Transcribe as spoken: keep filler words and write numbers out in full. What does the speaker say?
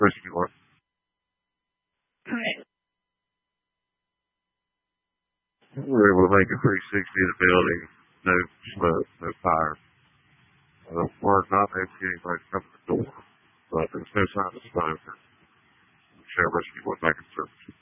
Rescue one. Alright. We were able to make a three sixty of the building. No smoke, no fire. Uh, we're not able to get anybody to come to the door, but there's no sign of smoke. Sheriff Rescue went back in service.